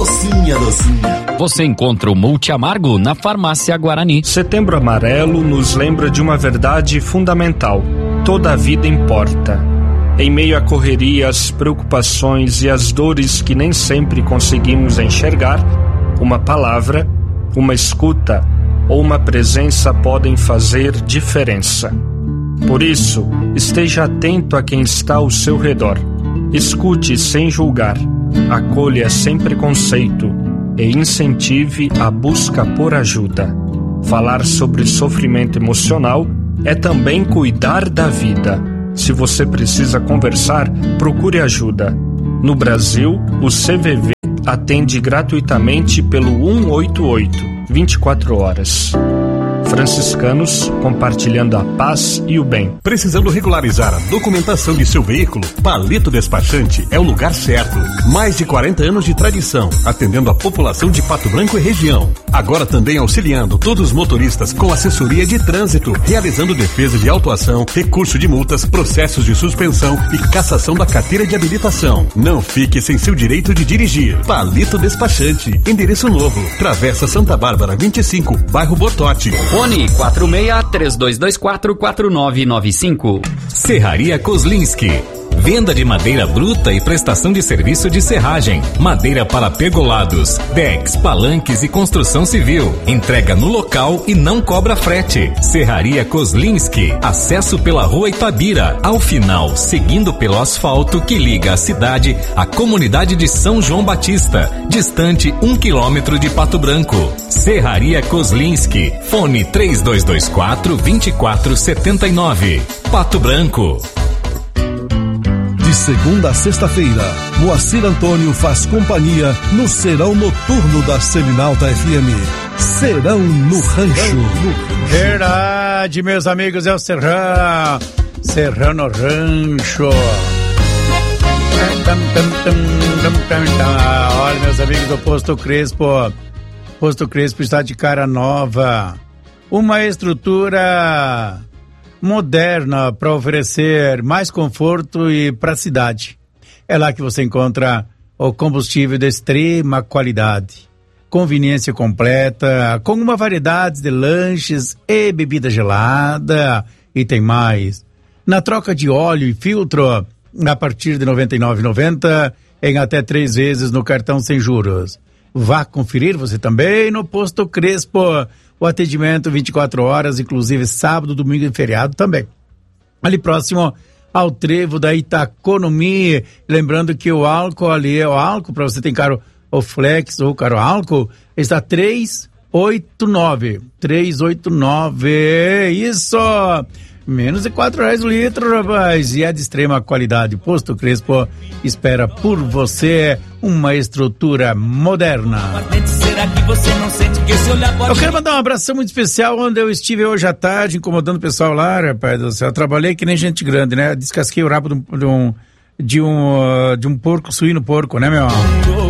docinha, docinha. Você encontra o Multiamargo na Farmácia Guarani. Setembro Amarelo nos lembra de uma verdade fundamental: toda a vida importa. Em meio à correria, às preocupações e às dores que nem sempre conseguimos enxergar, uma palavra, uma escuta ou uma presença podem fazer diferença. Por isso, esteja atento a quem está ao seu redor. Escute sem julgar, acolha sem preconceito e incentive a busca por ajuda. Falar sobre sofrimento emocional é também cuidar da vida. Se você precisa conversar, procure ajuda. No Brasil, o CVV atende gratuitamente pelo 188, 24 horas. Franciscanos, compartilhando a paz e o bem. Precisando regularizar a documentação de seu veículo? Palito Despachante é o lugar certo. Mais de 40 anos de tradição, atendendo a população de Pato Branco e região. Agora também auxiliando todos os motoristas com assessoria de trânsito, realizando defesa de autuação, recurso de multas, processos de suspensão e cassação da carteira de habilitação. Não fique sem seu direito de dirigir. Palito Despachante, endereço novo, Travessa Santa Bárbara 25, bairro Bortote. Fone 46-3224-4995. Serraria Kozlinski. Venda de madeira bruta e prestação de serviço de serragem. Madeira para pergolados, decks, palanques e construção civil. Entrega no local e não cobra frete. Serraria Kozlinski. Acesso pela rua Itabira. Ao final, seguindo pelo asfalto que liga a cidade à comunidade de São João Batista. Distante 1 quilômetro de Pato Branco. Serraria Kozlinski. Fone 3224-2479. Pato Branco. De segunda a sexta-feira, Moacir Antônio faz companhia no Serão Noturno da Seminalta FM. Serão no Rancho. Verdade, meus amigos, é o Serrão. Serrão no Rancho. Olha, meus amigos do Posto Crespo. Posto Crespo está de cara nova. Uma estrutura moderna para oferecer mais conforto e praticidade. É lá que você encontra o combustível de extrema qualidade, conveniência completa, com uma variedade de lanches e bebida gelada, e tem mais. Na troca de óleo e filtro, a partir de R$ 99,90, em até 3 vezes no cartão sem juros. Vá conferir você também no Posto Crespo. O atendimento 24 horas, inclusive sábado, domingo e feriado também. Ali próximo ao trevo da Itaconomi. Lembrando que o álcool ali é o álcool, para você ter caro o Flex ou caro álcool, está 389. 389. Isso! Menos de R$4 o litro, rapaz. E é de extrema qualidade. Posto Crespo espera por você uma estrutura moderna. Eu quero mandar um abração muito especial onde eu estive hoje à tarde incomodando o pessoal lá, rapaz do céu. Eu trabalhei que nem gente grande, né? Descasquei o rabo de um porco, suíno porco, né, meu?